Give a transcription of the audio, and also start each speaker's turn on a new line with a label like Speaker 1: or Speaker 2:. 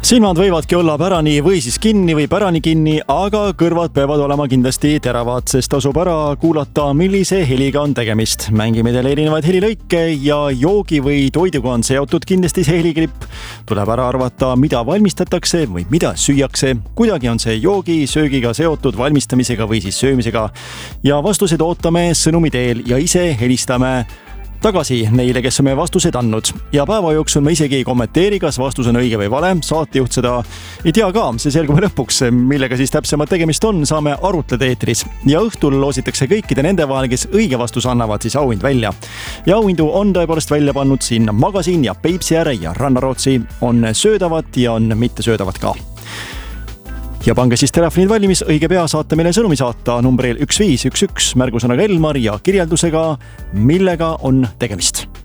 Speaker 1: Silmad võivadki olla pärani või siis kinni või pärani kinni, aga kõrvad peavad olema kindlasti teravad, sest tasub ära kuulata, millise heliga on tegemist. Mängime teile erinevaid helilõike ja joogi või toiduga on seotud kindlasti see heliklipp. Tuleb ära arvata, mida valmistatakse või mida süüakse. Kuidagi on see joogi, söögiga seotud valmistamisega või siis söömisega. Ja vastused ootame sõnumi teel ja ise helistame tagasi neile, kes on meie vastused andnud. Ja päeva jooksul me isegi ei kommenteeri, kas vastus on õige või vale. Saatejuht seda ei tea ka, see selgub lõpuks, millega siis täpsemalt tegemist on, saame arutleda eetris. Ja õhtul loositakse kõikide nende vahel, kes õige vastus annavad siis auhind välja. Ja auhindu on tõepoolest välja pannud siin Magasiin ja Peipsiääre ja Rannarootsi on söödavad ja on mitte söödavad ka. Ja pange siis telefonid valmis, õige pea saate meile sõnumi saata numbril 1511 märgusõnaga Elmar ja kirjeldusega, millega on tegemist.